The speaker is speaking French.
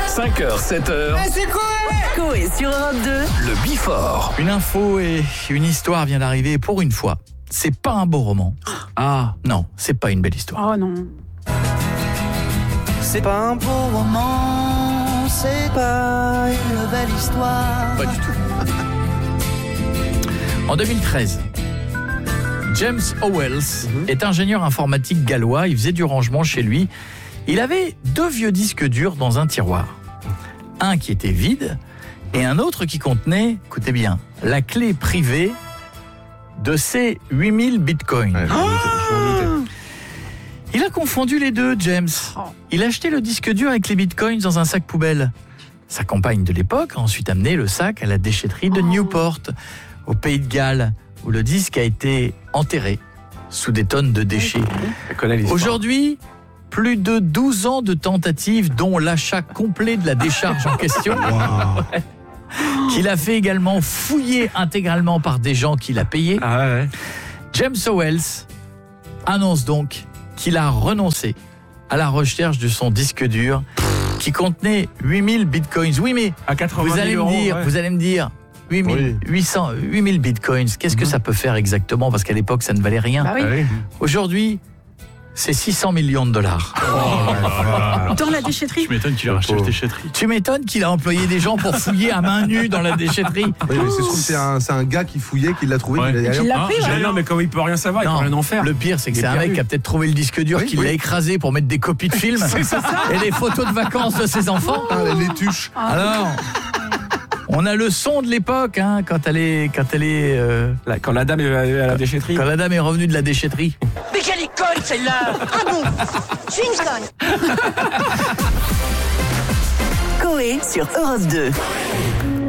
5h, 7h. C'est quoi? Coé sur Europe 2. Le Before. Une info et une histoire vient d'arriver pour une fois. C'est pas un beau roman. Ah non, c'est pas une belle histoire. Oh non. C'est pas un beau roman, c'est pas une belle histoire. Pas du tout. En 2013, James Howells est ingénieur informatique gallois. Il faisait du rangement chez lui. Il avait 2 vieux disques durs dans un tiroir. Un qui était vide et un autre qui contenait, écoutez bien, la clé privée de ses 8000 bitcoins. Il a confondu les deux, James. Il a acheté le disque dur avec les bitcoins dans un sac poubelle. Sa compagne de l'époque a ensuite amené le sac à la déchetterie de Newport, au Pays de Galles, où le disque a été enterré sous des tonnes de déchets. Aujourd'hui, plus de 12 ans de tentatives, dont l'achat complet de la décharge en question, qu'il a fait également fouiller intégralement par des gens qu'il a payés. James Howells annonce donc qu'il a renoncé à la recherche de son disque dur qui contenait 8000 bitcoins. Oui, mais à 80 vous allez 000 me dire, euros, ouais. vous allez me dire 8000 bitcoins, qu'est-ce que ça peut faire exactement? Parce qu'à l'époque, ça ne valait rien. Bah oui. Aujourd'hui, c'est 600 millions de dollars. Dans la déchetterie. Tu m'étonnes qu'il a racheté la déchetterie. Tu m'étonnes qu'il a employé des gens pour fouiller à main nue dans la déchetterie. Oui, mais c'est un gars qui fouillait, qui l'a trouvé. Ouais. Qui l'a Qui l'a pris, ouais. Non, mais comme il peut rien savoir, il peut rien en faire. Le pire, c'est que Il est c'est un mec perdu. qui a peut-être trouvé le disque dur, qui l'a écrasé pour mettre des copies de films et les photos de vacances de ses enfants. les tuches. Alors, on a le son de l'époque, hein, quand elle est, Quand la dame est à la déchetterie. quand la dame est revenue de la déchetterie. Mais quelle école celle-là? Ah bon? Je suis une conne. Coé sur Europe 2.